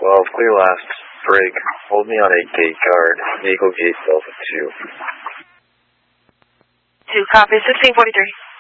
12, clear last. Brig, hold me on 8 gate guard. Eagle gate Delta 2. 2, copy, 1643.